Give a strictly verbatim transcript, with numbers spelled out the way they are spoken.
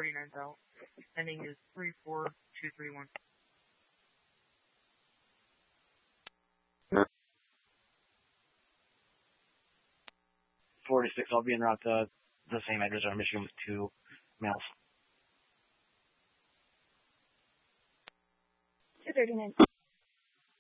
forty-ninth out. Ending is three four two three one. forty-six, I'll be en route to the same address on Michigan with two males. two thirty-nine.